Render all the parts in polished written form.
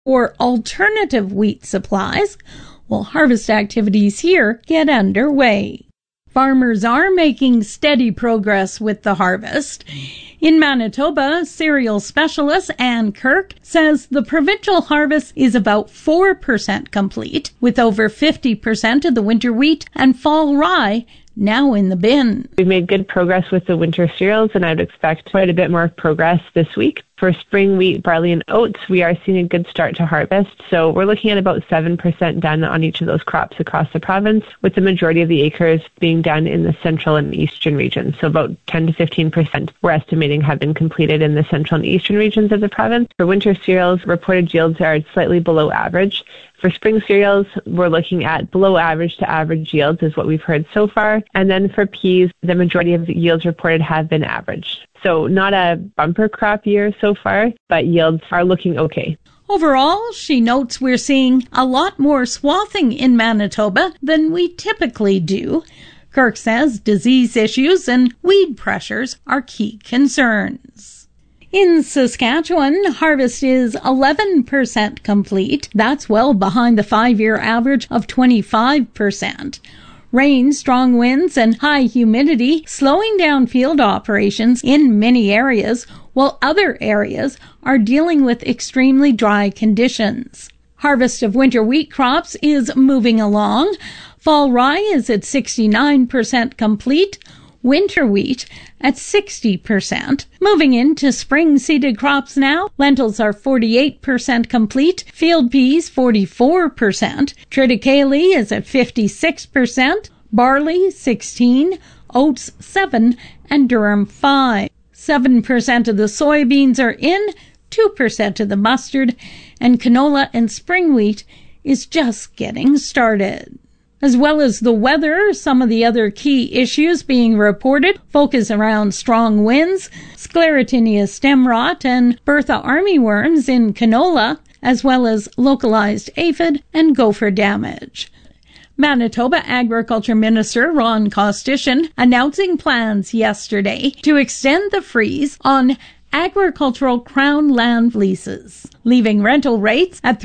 for alternative wheat supplies, while harvest activities here get underway. Farmers are making steady progress with the harvest. In Manitoba, cereal specialist Ann Kirk says the provincial harvest is about 4% complete, with over 50% of the winter wheat and fall rye now in the bin. We've made good progress with the winter cereals, and I would expect quite a bit more progress this week. For spring wheat, barley, and oats, we are seeing a good start to harvest. So we're looking at about 7% done on each of those crops across the province, with the majority of the acres being done in the central and eastern regions. So about 10 to 15% we're estimating have been completed in the central and eastern regions of the province. For winter cereals, reported yields are slightly below average. For spring cereals, we're looking at below average to average yields is what we've heard so far. And then for peas, the majority of the yields reported have been average. So not a bumper crop year so far, but yields are looking okay. Overall, she notes we're seeing a lot more swathing in Manitoba than we typically do. Kirk says disease issues and weed pressures are key concerns. In Saskatchewan, harvest is 11% complete. That's well behind the 5-year average of 25%. Rain, strong winds, and high humidity slowing down field operations in many areas, while other areas are dealing with extremely dry conditions. Harvest of winter wheat crops is moving along. Fall rye is at 69% complete. Winter wheat at 60%. Moving into spring seeded crops now, lentils are 48% complete, field peas 44%, triticale is at 56%, barley 16%, oats 7%, and durum 5%. 7% of the soybeans are in, 2% of the mustard, and canola and spring wheat is just getting started. As well as the weather, some of the other key issues being reported focus around strong winds, Sclerotinia stem rot, and Bertha armyworms in canola, as well as localized aphid and gopher damage. Manitoba Agriculture Minister Ron Kostyshin announcing plans yesterday to extend the freeze on agricultural crown land leases, leaving rental rates at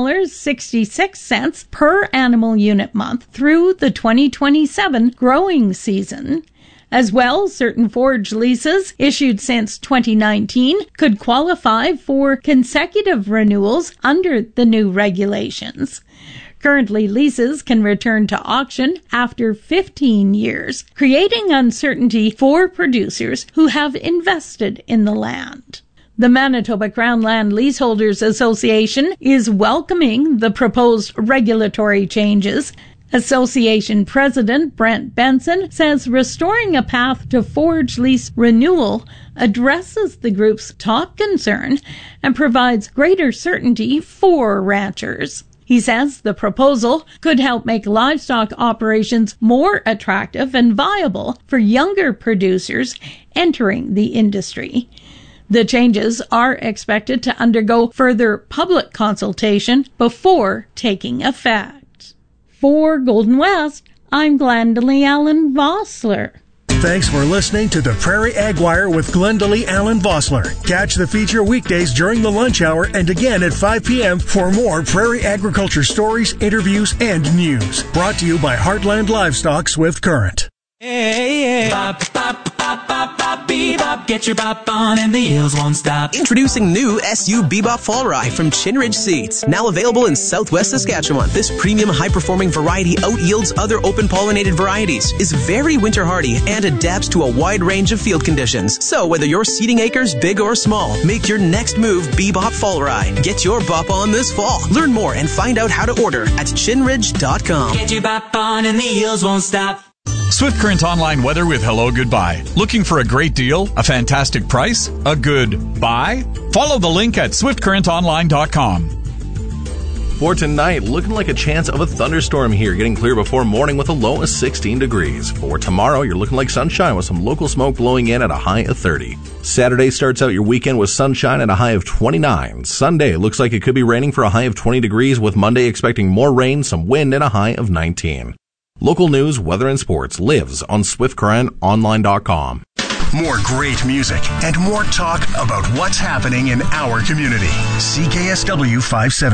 $3.66 per animal unit month through the 2027 growing season. As well, certain forage leases issued since 2019 could qualify for consecutive renewals under the new regulations. Currently, leases can return to auction after 15 years, creating uncertainty for producers who have invested in the land. The Manitoba Crown Land Leaseholders Association is welcoming the proposed regulatory changes. Association President Brent Benson says restoring a path to forage lease renewal addresses the group's top concern and provides greater certainty for ranchers. He says the proposal could help make livestock operations more attractive and viable for younger producers entering the industry. The changes are expected to undergo further public consultation before taking effect. For Golden West, I'm Glendalee Allen Vossler. Thanks for listening to the Prairie Ag Wire with Glendalee Allen Vossler. Catch the feature weekdays during the lunch hour and again at 5 p.m. for more prairie agriculture stories, interviews, and news. Brought to you by Heartland Livestock Swift Current. Hey, bop, bop, bop, bop, bop, bebop. Get your bop on and the yields won't stop. Introducing new SU Bebop Fall Rye from Chinridge Seeds. Now available in Southwest Saskatchewan. This premium high-performing variety out-yields other open-pollinated varieties, is very winter hardy, and adapts to a wide range of field conditions. So whether you're seeding acres big or small, make your next move Bebop Fall Rye. Get your bop on this fall. Learn more and find out how to order at chinridge.com. Get your bop on and the yields won't stop. Swift Current online weather with Hello Goodbye. Looking for a great deal, a fantastic price, a good buy? Follow the link at swiftcurrentonline.com. For tonight, looking like a chance of a thunderstorm here, getting clear before morning with a low of 16 degrees. For tomorrow, you're looking like sunshine with some local smoke blowing in at a high of 30. Saturday starts out your weekend with sunshine at a high of 29. Sunday looks like it could be raining for a high of 20 degrees, with Monday expecting more rain, some wind, and a high of 19. Local news, weather, and sports lives on SwiftCurrentOnline.com. more great music, and more talk about what's happening in our community. CKSW 570.